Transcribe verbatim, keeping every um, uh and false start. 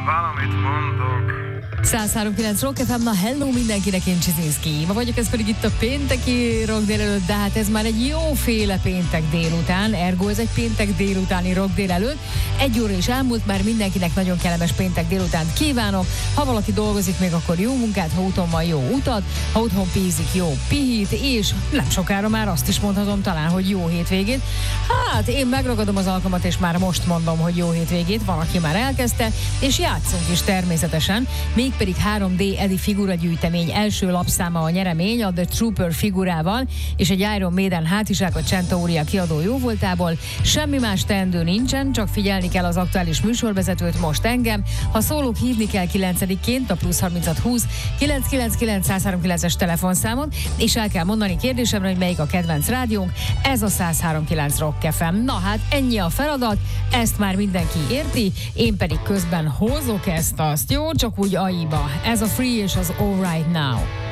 valamit mondok. száz három kilenc Rock ef em, na hello mindenkinek, én Csizinszki. Ma vagyok, ez pedig itt a pénteki rock délelőtt, de hát ez már egy jóféle péntek délután, ergo ez egy péntek délutáni rock délelőtt. Egy óra is elmúlt, már mindenkinek nagyon kellemes péntek délutánt kívánok. Ha valaki dolgozik még, akkor jó munkát, ha úton van, jó utat, ha otthon pihizik, jó pihit, és nem sokára már azt is mondhatom talán, hogy jó hétvégét. Hát én megragadom az alkalmat, és már most mondom, hogy jó hétvégét, van, aki már elkezdte, és játszunk is természetesen. Mégpedig három dé Eddie figuragyűjtemény első lapszáma a nyeremény, a The Trooper figurával, és egy Iron Maiden hátizsák a Centauri kiadó jóvoltából. Semmi más teendő nincsen, csak figyelni kell az aktuális műsorvezetőt, most engem. Ha szólók, hívni kell kilencediként a plusz harminchat húsz kilenc kilenc kilenc száz három kilences telefonszámon, és el kell mondani kérdésemre, hogy melyik a kedvenc rádiónk. Ez a száz három kilenc Rock ef em. Na hát ennyi a feladat, ezt már mindenki érti, én pedig közben hozok ezt-azt, jó? Csak úgy aiba. Ez a Free és az All Right Now.